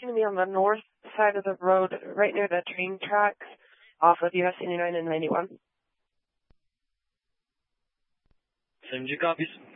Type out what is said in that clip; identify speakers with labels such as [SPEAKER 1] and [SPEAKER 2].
[SPEAKER 1] going to be on the north side of the road, right near the train tracks, off of US 89 and 91.
[SPEAKER 2] SMG copies.